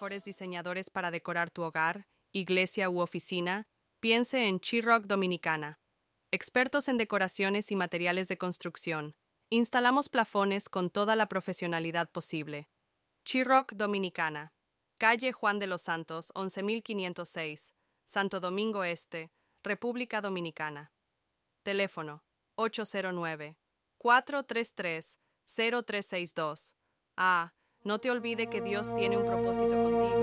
mejores diseñadores para decorar tu hogar, iglesia u oficina, piense en Chiroc Dominicana. Expertos en decoraciones y materiales de construcción. Instalamos plafones con toda la profesionalidad posible. Chiroc Dominicana. Calle Juan de los Santos, 11506, Santo Domingo Este, República Dominicana. Teléfono 809-433-0362. No te olvide que Dios tiene un propósito contigo.